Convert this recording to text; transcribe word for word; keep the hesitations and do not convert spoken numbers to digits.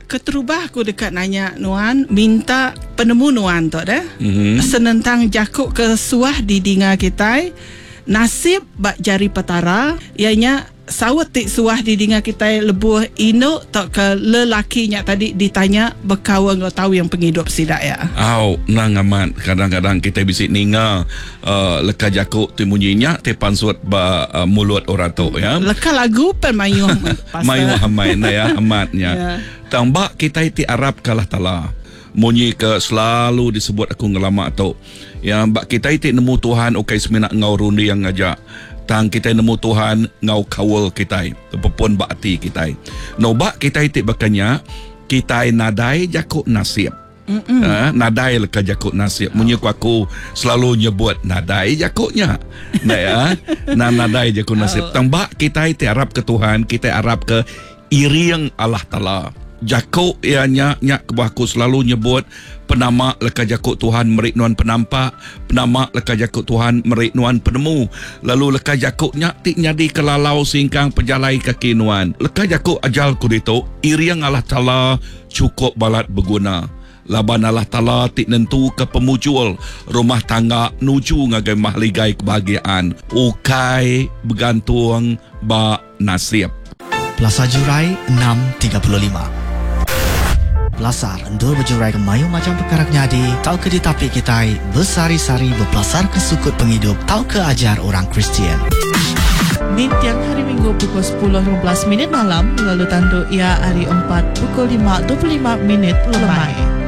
keterubah aku dekat nanya Nuan, minta penemu Nuan tu dah. Mm-hmm. Senentang jakuk ke suah di dinga kita, nasib bak jari petara, ianya sawat tik suah di dinga kita lebuh ino tak ke lelakinya tadi ditanya berkawan kau tahu yang penghidup sidak ya. Au, nang amat kadang-kadang kita bisik ninga uh, leka jakuk tu munyinya te pansut ba uh, mulut orang tu ya. Leka lagu permayu mayu hamai na ya amatnya. Yeah. Tambah kita iti Arab kalah tala. Munyi ke selalu disebut aku ngelama tu. Yang bak kita iti nemu Tuhan okai semina ngau rundi yang ngajak. Tang kita nemu Tuhan ngau kawal kita pepon bakti kita no bak kita itik bakanya kita nadai jakuk nasib. Ha, nadai leka jakuk nasib. Oh. Munyi aku selalu nyebut nadai jakuknya nah ya nah nadai jakuk nasib. Oh. Tang bak kita itik Arab ke Tuhan, kita Arab ke iriang Allah Taala. Jakuk ianya nyak kebaku selalu nyebut penama leka jakuk Tuhan merik nuan penampak, penama leka jakuk Tuhan merik nuan penemu. Lalu leka jakuk nyak tik nyadi kelalau singkang pejalai kaki nuan. Leka jakuk ajal kudito iriang Allah Taala cukup balat berguna. Laban Allah Taala tik nentu ke pemujul rumah tangga nuju ngagai mahligai kebahagiaan. Ukai bergantung ba nasib. Plaza Jurai enam tiga puluh lima. Belasar endul berjurai ke mayu macam perkara nyadi, tau ke ditapi kita bersari-sari berpelasar ke sukut penghidup, tau ke ajar orang Kristian. Min tiang hari Minggu pukul sepuluh lima belas minit malam, lalu tandu ia hari empat pukul lima dua puluh lima minit lemai.